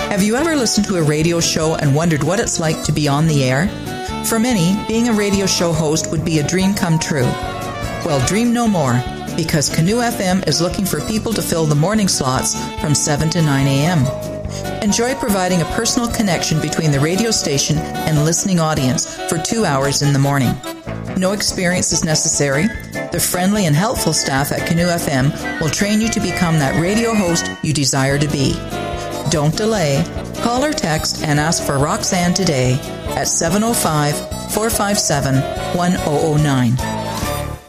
Have you ever listened to a radio show and wondered what it's like to be on the air? For many, being a radio show host would be a dream come true. Well, dream no more, because Canoe FM is looking for people to fill the morning slots from 7 to 9 a.m. Enjoy providing a personal connection between the radio station and listening audience for 2 hours in the morning. No experience is necessary. The friendly and helpful staff at Canoe FM will train you to become that radio host you desire to be. Don't delay. Call or text and ask for Roxanne today at 705-457-1009.